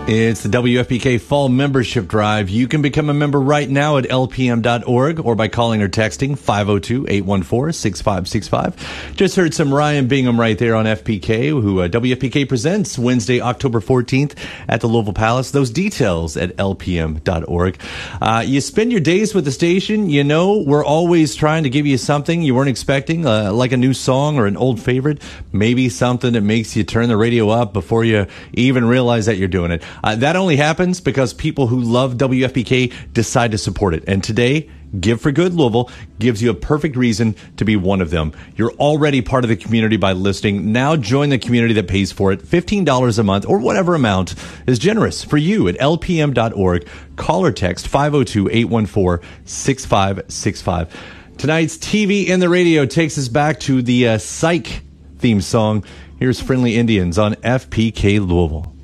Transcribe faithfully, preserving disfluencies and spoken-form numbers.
It's the W F P K Fall Membership Drive. You can become a member right now at L P M dot org or by calling or texting five oh two, eight one four, six five six five. Just heard some Ryan Bingham right there on F P K, who uh, W F P K presents Wednesday, October fourteenth at the Louisville Palace. Those details at L P M dot org. Uh, you spend your days with the station. You know, we're always trying to give you something you weren't expecting, uh, like a new song or an old favorite, maybe something that makes you turn the radio up before you even realize that you're doing it. Uh, that only happens because people who love W F P K decide to support it. And today, Give for Good Louisville gives you a perfect reason to be one of them. You're already part of the community by listening. Now join the community that pays for it. fifteen dollars a month or whatever amount is generous for you at L P M dot org. Call or text five oh two, eight one four, six five six five. Tonight's T V and the radio takes us back to the uh, Psych theme song. Here's Friendly Indians on F P K Louisville.